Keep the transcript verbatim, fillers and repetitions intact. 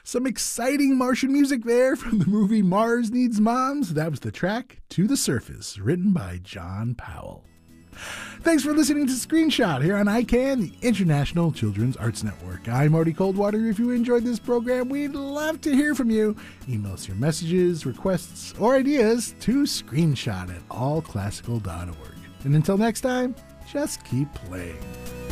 Some exciting Martian music there from the movie Mars Needs Moms. That was the track To the Surface, written by John Powell. Thanks for listening to Screenshot here on I CAN, the International Children's Arts Network. I'm Marty Coldwater. If you enjoyed this program, we'd love to hear from you. Email us your messages, requests, or ideas to screenshot at all classical dot org. And until next time, just keep playing.